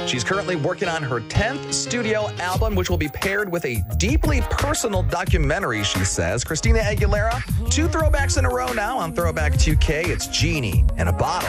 She's currently working on her 10th studio album, which will be paired with a deeply personal documentary, she says. Christina Aguilera, 2 throwbacks in a row now on Throwback 2K. It's Genie in a Bottle.